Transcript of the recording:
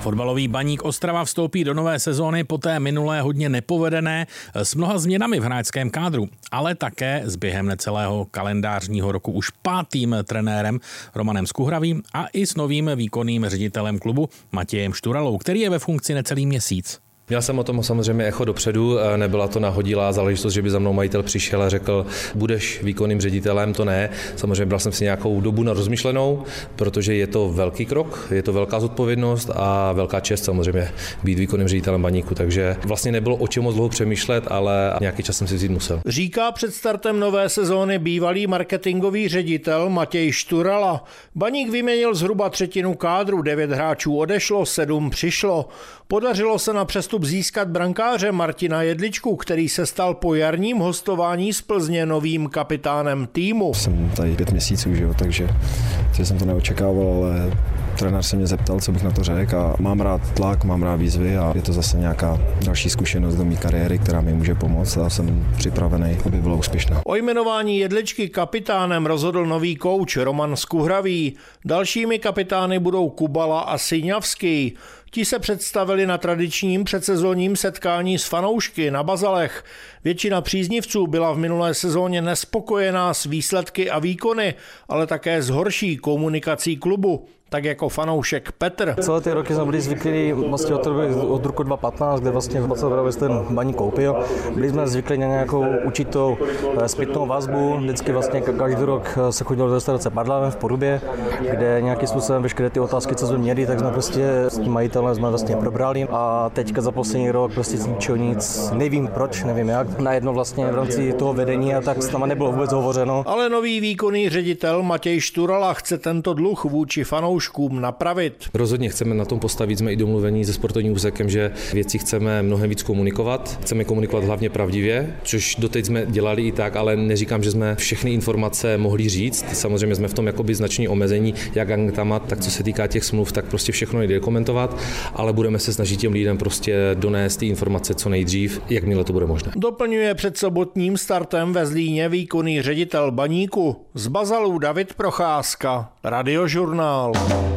Fotbalový Baník Ostrava vstoupí do nové sezóny po té minulé hodně nepovedené s mnoha změnami v hráčském kádru, ale také s během necelého kalendářního roku už 5. trenérem Romanem Skuhravým a i s novým výkonným ředitelem klubu Matějem Šturalou, který je ve funkci necelý měsíc. Měl jsem o tom samozřejmě echo dopředu, nebyla to nahodilá záležitost, že by za mnou majitel přišel a řekl, budeš výkonným ředitelem, to ne. Samozřejmě bral jsem si nějakou dobu na rozmyšlenou, protože je to velký krok, je to velká zodpovědnost a velká čest samozřejmě být výkonným ředitelem Baníku, takže vlastně nebylo o čem moc dlouho přemýšlet, ale nějaký čas jsem si vzít musel. Říká před startem nové sezóny bývalý marketingový ředitel Matěj Šturala. Baník vyměnil zhruba třetinu kádru, 9 hráčů odešlo, 7 přišlo. Podařilo se na přestup získat brankáře Martina Jedličku, který se stal po jarním hostování z Plzně novým kapitánem týmu. Jsem tady 5 měsíců, že jo, takže jsem to neočekával, ale trenér se mě zeptal, co bych na to řekl a mám rád tlak, mám rád výzvy a je to zase nějaká další zkušenost do mé kariéry, která mi může pomoct a jsem připravený, aby byla úspěšná. O jmenování Jedličky kapitánem rozhodl nový kouč Roman Skuhravý. Dalšími kapitány budou Kubala a Syňavský. Ti se představili na tradičním předsezónním setkání s fanoušky na Bazalech. Většina příznivců byla v minulé sezóně nespokojená s výsledky a výkony, ale také s horší komunikací klubu. Tak jako fanoušek Petr. Celé ty roky jsme byli zvyklí vlastně od roku 2015, kde vlastně ten Baník koupil. Byli jsme zvyklí na nějakou určitou zpětnou vazbu. Vždycky vlastně každý rok se chodilo do restaurace Padlavem v Porubě, kde nějakým způsobem veškeré ty otázky, co jsme měli, tak jsme prostě s tím majitelem jsme vlastně probrali. A teďka za poslední rok prostě z ničeho nic, nevím proč, nevím jak. Najednou vlastně v rámci toho vedení a tak s náma nebylo vůbec hovořeno. Ale nový výkonný ředitel Matěj Šturala chce tento dluh vůči fanouškům napravit. Rozhodně chceme na tom postavit, jsme i domluvení se sportovním úsekem, že věci chceme mnohem víc komunikovat. Chceme komunikovat hlavně pravdivě, což doteď jsme dělali i tak, ale neříkám, že jsme všechny informace mohli říct. Samozřejmě jsme v tom jakoby znační omezení, jak anketama, tak co se týká těch smluv, tak prostě všechno nejde komentovat, ale budeme se snažit těm lidem prostě donést ty informace co nejdřív, jakmile to bude možné. Doplňuje před sobotním startem ve Zlíně výkonný ředitel Baníku. Z Bazalů David Procházka, Radiožurnál.